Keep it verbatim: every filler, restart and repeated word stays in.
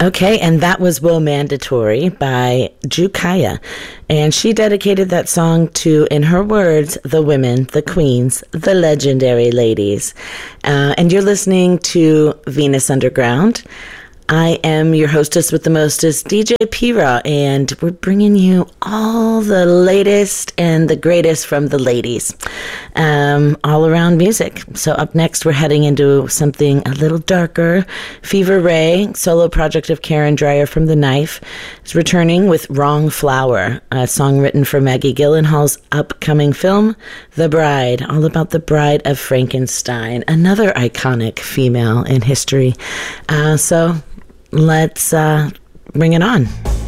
Okay, and that was Will Mandatory by Jukaya. And she dedicated that song to, in her words, the women, the queens, the legendary ladies. Uh, and you're listening to Venus Underground. I am your hostess with the mostest, D J P-Raw, and we're bringing you all the latest and the greatest from the ladies, um, all around music. So up next, we're heading into something a little darker. Fever Ray, solo project of Karen Dreyer from The Knife, is returning with Wrong Flower, a song written for Maggie Gyllenhaal's upcoming film, The Bride, all about the bride of Frankenstein, another iconic female in history. Uh, so... Let's uh, bring it on.